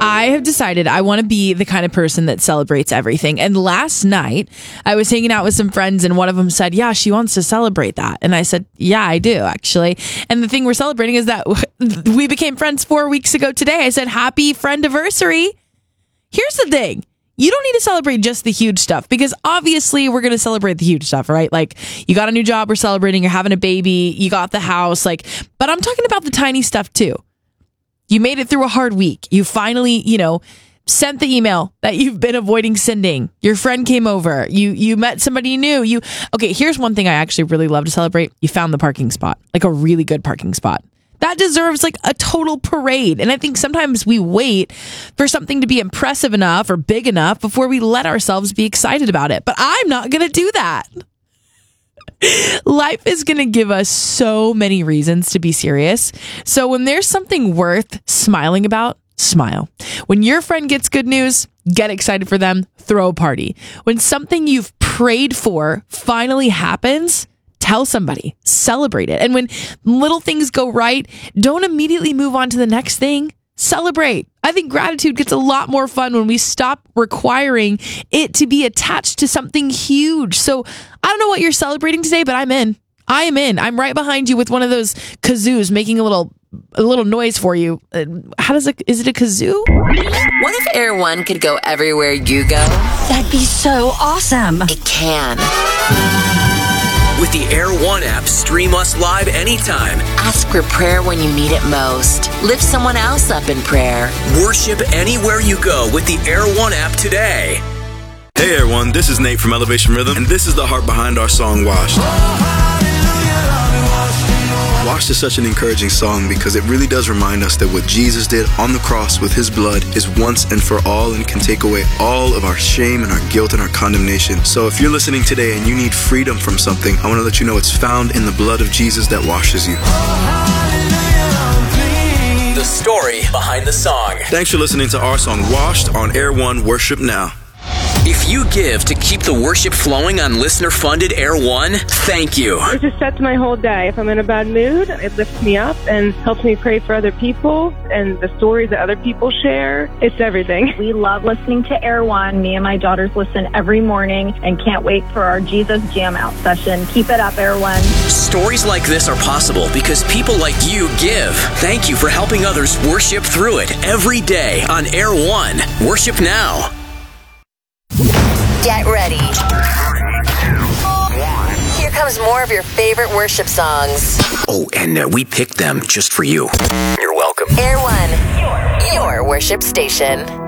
I have decided I want to be the kind of person that celebrates everything. And last night, I was hanging out with some friends, and one of them said, yeah, she wants to celebrate that. And I said, yeah, I do, actually. And the thing we're celebrating is that we became friends 4 weeks ago today. I said, happy friend-iversary. Here's the thing. You don't need to celebrate just the huge stuff, because obviously we're going to celebrate the huge stuff, right? Like, you got a new job, we're celebrating, you're having a baby, you got the house, but I'm talking about the tiny stuff too. You made it through a hard week. You finally, sent the email that you've been avoiding sending. Your friend came over. You met somebody new. Okay, here's one thing I actually really love to celebrate. You found the parking spot, like a really good parking spot. That deserves like a total parade. And I think sometimes we wait for something to be impressive enough or big enough before we let ourselves be excited about it. But I'm not going to do that. Life is going to give us so many reasons to be serious. So when there's something worth smiling about, smile. When your friend gets good news, get excited for them, throw a party. When something you've prayed for finally happens, tell somebody, celebrate it. And when little things go right, don't immediately move on to the next thing. Celebrate. I think gratitude gets a lot more fun when we stop requiring it to be attached to something huge. So I don't know what you're celebrating today, but I'm in. I am in. I'm right behind you with one of those kazoos making a little noise for you. Is it a kazoo? What if Air One could go everywhere you go? That'd be so awesome. It can. With the Air One app, stream us live anytime. Ask for prayer when you need it most. Lift someone else up in prayer. Worship anywhere you go with the Air One app today. Hey Air One, this is Nate from Elevation Rhythm, and this is the heart behind our song, Washed. Washed is such an encouraging song because it really does remind us that what Jesus did on the cross with his blood is once and for all and can take away all of our shame and our guilt and our condemnation. So if you're listening today and you need freedom from something, I want to let you know it's found in the blood of Jesus that washes you. The story behind the song. Thanks for listening to our song, Washed, on Air One Worship Now. If you give to keep the worship flowing on listener-funded Air One, thank you. It just sets my whole day. If I'm in a bad mood, it lifts me up and helps me pray for other people and the stories that other people share. It's everything. We love listening to Air One. Me and my daughters listen every morning and can't wait for our Jesus Jam Out session. Keep it up, Air One. Stories like this are possible because people like you give. Thank you for helping others worship through it every day on Air One. Worship now. Get ready. Here comes more of your favorite worship songs. Oh, and we picked them just for you. You're welcome. Air One, your worship station.